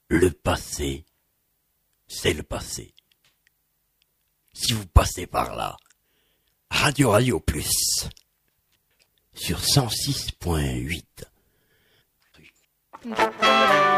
Le passé, c'est le passé. Si vous passez par là, Radio Plus, sur 106.8.